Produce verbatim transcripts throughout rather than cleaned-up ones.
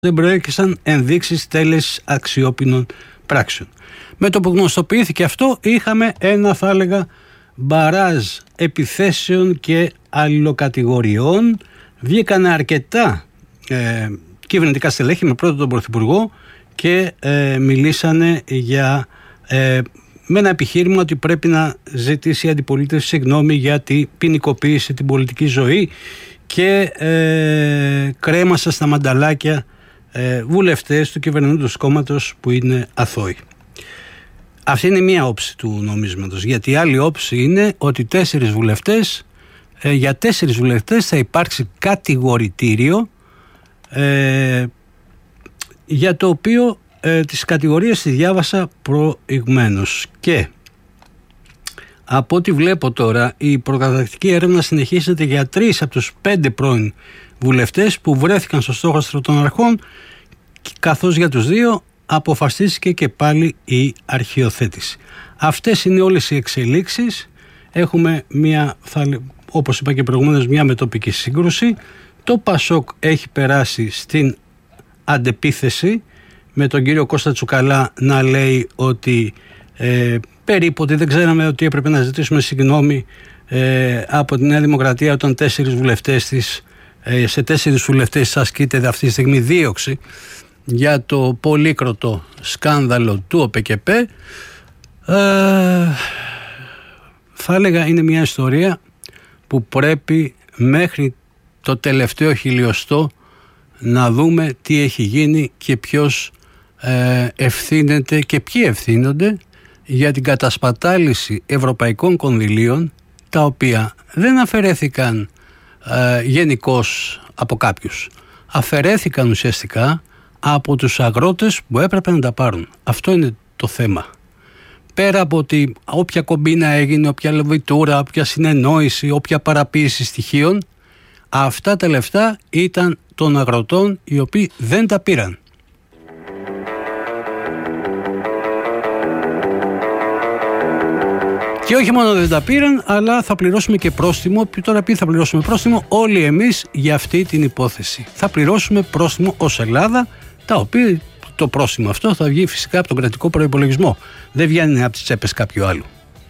δεν προέκυψαν ενδείξεις τέλεσης αξιόπινων πράξεων. Με το που γνωστοποιήθηκε αυτό, είχαμε ένα, θα έλεγα, μπαράζ επιθέσεων και αλληλοκατηγοριών. Βγήκαν αρκετά ε, κυβερνητικά στελέχη με πρώτο τον Πρωθυπουργό και ε, μιλήσανε για, ε, με ένα επιχείρημα ότι πρέπει να ζητήσει η αντιπολίτευση συγγνώμη γιατί ποινικοποίησε την πολιτική ζωή και ε, κρέμασε στα μανταλάκια ε, βουλευτές του κυβερνώντος κόμματος που είναι αθώοι. Αυτή είναι μία όψη του νομίσματος, γιατί η άλλη όψη είναι ότι τέσσερις βουλευτές, ε, για τέσσερις βουλευτές θα υπάρξει κατηγορητήριο ε, για το οποίο ε, τις κατηγορίες τις διάβασα προηγουμένως και από ό,τι βλέπω τώρα η προκαταρκτική έρευνα συνεχίζεται για τρεις από τους πέντε πρώην βουλευτές που βρέθηκαν στο στόχαστρο των αρχών, καθώς για τους δύο αποφασίστηκε και πάλι η αρχιοθέτηση. Αυτές είναι όλες οι εξελίξεις. Έχουμε μια, θα, όπως είπα και προηγουμένως, μια μετοπική σύγκρουση. Το Πασόκ έχει περάσει στην αντεπίθεση με τον κύριο Κώστα Τσουκαλά να λέει ότι ε, περίπου ότι δεν ξέραμε ότι έπρεπε να ζητήσουμε συγγνώμη ε, από τη Νέα Δημοκρατία όταν τέσσερις βουλευτές της, ε, σε τέσσερις βουλευτές ασκείται αυτή τη στιγμή δίωξη για το πολύκροτο σκάνδαλο του ΟΠΕΚΕΠ. Ε, θα έλεγα είναι μια ιστορία που πρέπει μέχρι το τελευταίο χιλιοστό να δούμε τι έχει γίνει και ποιος ε, ευθύνεται και ποιοι ευθύνονται για την κατασπατάληση ευρωπαϊκών κονδυλίων, τα οποία δεν αφαιρέθηκαν ε, γενικώς από κάποιους. Αφαιρέθηκαν ουσιαστικά από τους αγρότες που έπρεπε να τα πάρουν. Αυτό είναι το θέμα. Πέρα από ότι όποια κομπίνα έγινε, όποια λεβιτούρα, όποια συνεννόηση, όποια παραποίηση στοιχείων, αυτά τα λεφτά ήταν των αγροτών οι οποίοι δεν τα πήραν. Και όχι μόνο δεν τα πήραν, αλλά θα πληρώσουμε και πρόστιμο. Και τώρα ποιοι θα πληρώσουμε πρόστιμο? Όλοι εμείς για αυτή την υπόθεση. Θα πληρώσουμε πρόστιμο ως Ελλάδα, τα οποία το πρόστιμο αυτό θα βγει φυσικά από τον κρατικό προϋπολογισμό. Δεν βγαίνει από τις τσέπες κάποιου άλλου.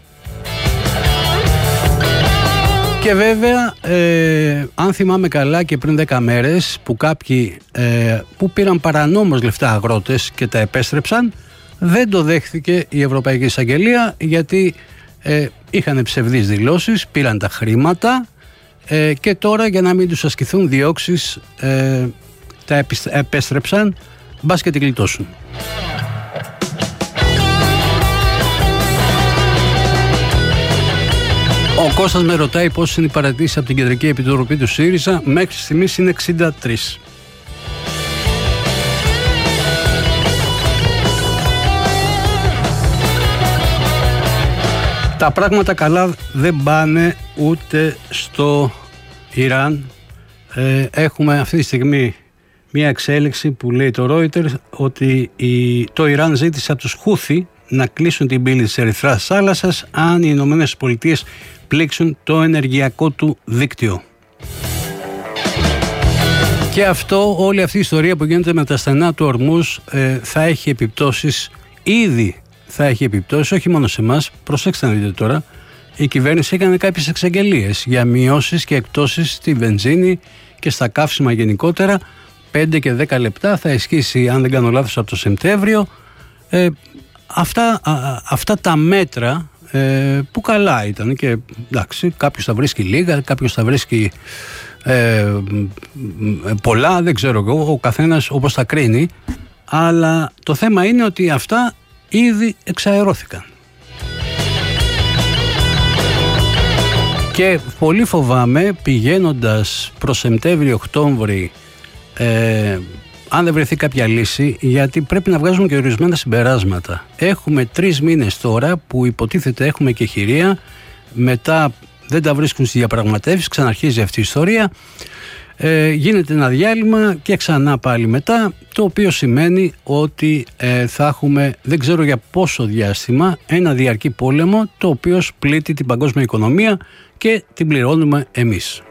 Και βέβαια, ε, αν θυμάμαι καλά και πριν δέκα μέρες που κάποιοι ε, που πήραν παρανόμως λεφτά αγρότες και τα επέστρεψαν, δεν το δέχθηκε η Ευρωπαϊκή Εισαγγελία, γιατί ε, είχαν ψευδείς δηλώσεις, πήραν τα χρήματα ε, και τώρα για να μην τους ασκηθούν διώξεις ε, τα επέστρεψαν, μπας και τη γλιτώσουν. Ο Κώστας με ρωτάει πόσες είναι οι παρατηρήσεις από την Κεντρική Επιτροπή του ΣΥΡΙΖΑ. Μέχρι στιγμής είναι εξήντα τρεις. Τα πράγματα καλά δεν πάνε ούτε στο Ιράν. Ε, έχουμε αυτή τη στιγμή μια εξέλιξη που λέει το Reuters ότι η, το Ιράν ζήτησε από τους Χούθι να κλείσουν την πύλη της Ερυθράς θάλασσας αν οι Ηνωμένες Πολιτείες πλήξουν το ενεργειακό του δίκτυο. Και αυτό, όλη αυτή η ιστορία που γίνεται με τα στενά του Ορμούζ ε, θα έχει επιπτώσεις, ήδη θα έχει επιπτώσεις, όχι μόνο σε εμάς. Προσέξτε να δείτε τώρα, η κυβέρνηση έκανε κάποιες εξαγγελίες για μειώσεις και εκτόσεις στη βενζίνη και στα καύσιμα γενικότερα. πέντε και δέκα λεπτά θα ισχύσει, αν δεν κάνω λάθος, από το Σεπτέμβριο. Ε, αυτά, α, αυτά τα μέτρα ε, που καλά ήταν και εντάξει, κάποιος θα βρίσκει λίγα, κάποιος θα βρίσκει ε, πολλά, δεν ξέρω εγώ, ο καθένας όπως θα κρίνει, αλλά το θέμα είναι ότι αυτά ήδη εξαερώθηκαν. Και πολύ φοβάμαι, πηγαίνοντας προς Σεπτέμβριο-Οκτώβρη, ε, αν δεν βρεθεί κάποια λύση, γιατί πρέπει να βγάζουμε και ορισμένα συμπεράσματα. Έχουμε τρεις μήνες τώρα που υποτίθεται έχουμε και χειρία, μετά δεν τα βρίσκουν στις διαπραγματεύσεις, ξαναρχίζει αυτή η ιστορία, ε, γίνεται ένα διάλειμμα και ξανά πάλι μετά, το οποίο σημαίνει ότι ε, θα έχουμε, δεν ξέρω για πόσο διάστημα, ένα διαρκή πόλεμο, το οποίο πλήττει την παγκόσμια οικονομία και την πληρώνουμε εμείς.